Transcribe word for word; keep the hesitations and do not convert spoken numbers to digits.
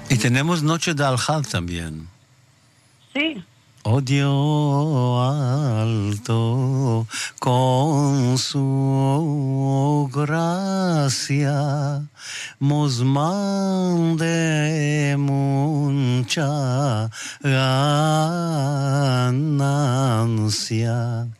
Y tenemos Noche de Aljab también. Sí. Oh Dios alto, con su gracia, nos mande mucha ganancia.